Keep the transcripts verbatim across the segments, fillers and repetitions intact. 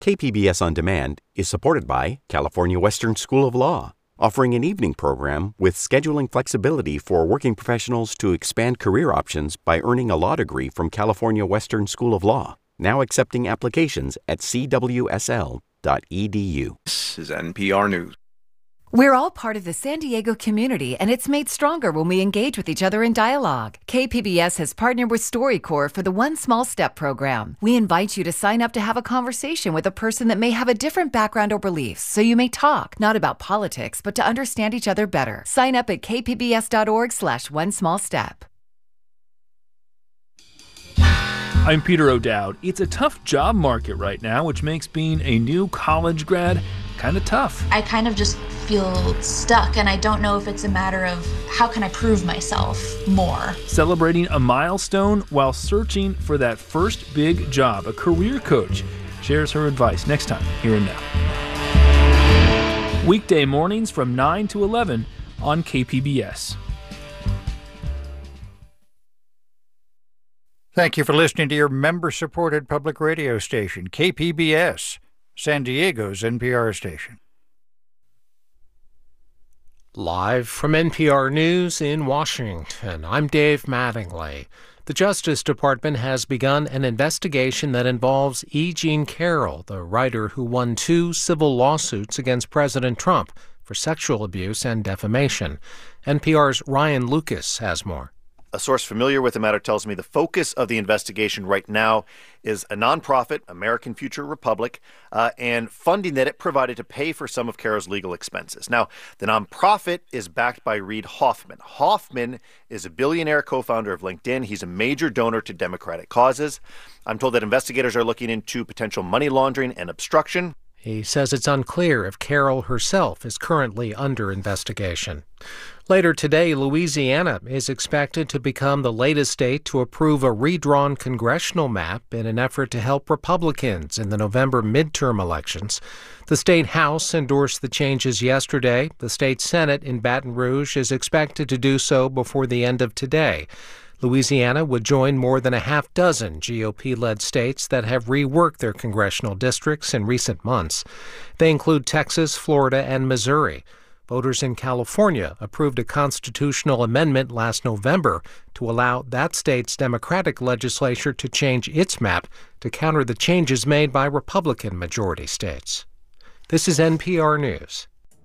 K P B S On Demand is supported by California Western School of Law, offering an evening program with scheduling flexibility for working professionals to expand career options by earning a law degree from California Western School of Law. Now accepting applications at c w s l dot e d u. This is N P R News. We're all part of the San Diego community, and it's made stronger when we engage with each other in dialogue. K P B S has partnered with StoryCorps for the One Small Step program. We invite you to sign up to have a conversation with a person that may have a different background or beliefs, so you may talk, not about politics, but to understand each other better. Sign up at k p b s dot org slash one small step. I'm Peter O'Dowd. It's a tough job market right now, which makes being a new college grad kind of tough. I kind of just feel stuck, and I don't know if it's a matter of how can I prove myself more. Celebrating a milestone while searching for that first big job, a career coach shares her advice next time, Here and Now. Weekday mornings from nine to eleven on K P B S. Thank you for listening to your member-supported public radio station, K P B S, San Diego's N P R station. Live from N P R News in Washington, I'm Dave Mattingly. The Justice Department has begun an investigation that involves E. Jean Carroll, the writer who won two civil lawsuits against President Trump for sexual abuse and defamation. N P R's Ryan Lucas has more. A source familiar with the matter tells me the focus of the investigation right now is a nonprofit, American Future Republic, uh, and funding that it provided to pay for some of Carroll's legal expenses. Now, the nonprofit is backed by Reid Hoffman. Hoffman is a billionaire co-founder of LinkedIn. He's a major donor to Democratic causes. I'm told that investigators are looking into potential money laundering and obstruction. He says it's unclear if Carroll herself is currently under investigation. Later today, Louisiana is expected to become the latest state to approve a redrawn congressional map in an effort to help Republicans in the November midterm elections. The state House endorsed the changes yesterday. The state Senate in Baton Rouge is expected to do so before the end of today. Louisiana would join more than a half dozen G O P-led states that have reworked their congressional districts in recent months. They include Texas, Florida, and Missouri. Voters in California approved a constitutional amendment last November to allow that state's Democratic legislature to change its map to counter the changes made by Republican majority states. This is N P R News.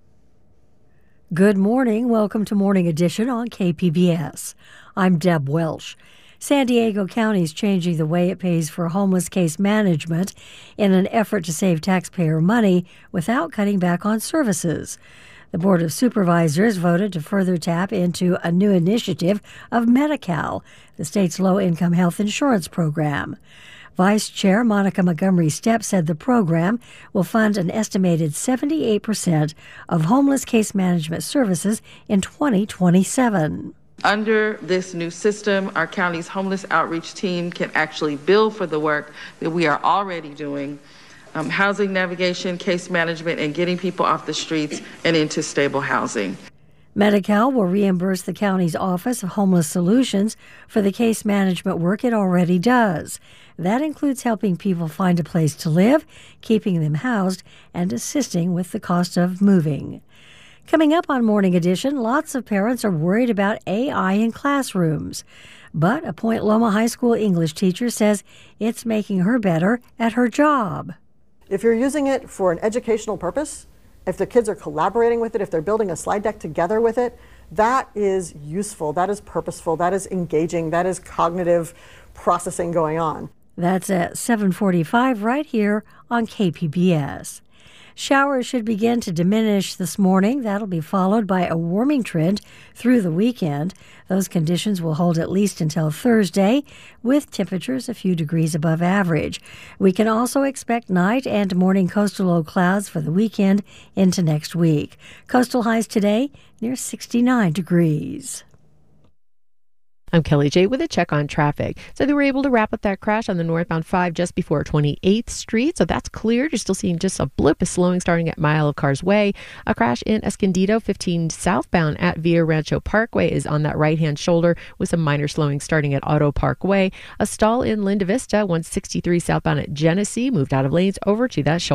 Good morning. Welcome to Morning Edition on K P B S. I'm Deb Welsh. San Diego County is changing the way it pays for homeless case management in an effort to save taxpayer money without cutting back on services. The Board of Supervisors voted to further tap into a new initiative of Medi-Cal, the state's low-income health insurance program. Vice Chair Monica Montgomery Stepp said the program will fund an estimated seventy-eight percent of homeless case management services in twenty twenty-seven. Under this new system, our county's homeless outreach team can actually bill for the work that we are already doing. Um, housing navigation, case management, and getting people off the streets and into stable housing. Medi-Cal will reimburse the county's Office of Homeless Solutions for the case management work it already does. That includes helping people find a place to live, keeping them housed, and assisting with the cost of moving. Coming up on Morning Edition, lots of parents are worried about A I in classrooms. But a Point Loma High School English teacher says it's making her better at her job. If you're using it for an educational purpose, if the kids are collaborating with it, if they're building a slide deck together with it, that is useful, that is purposeful, that is engaging, that is cognitive processing going on. That's at seven forty-five right here on K P B S. Showers should begin to diminish this morning. That'll be followed by a warming trend through the weekend. Those conditions will hold at least until Thursday, with temperatures a few degrees above average. We can also expect night and morning coastal low clouds for the weekend into next week. Coastal highs today near sixty-nine degrees. I'm Kelly J with a check on traffic. So they were able to wrap up that crash on the northbound five just before twenty-eighth Street. So that's cleared. You're still seeing just a blip of slowing starting at Mile of Cars Way. A crash in Escondido, fifteen southbound at Villa Rancho Parkway is on that right-hand shoulder with some minor slowing starting at Auto Parkway. A stall in Linda Vista, one sixty-three southbound at Genesee, moved out of lanes over to that shoulder.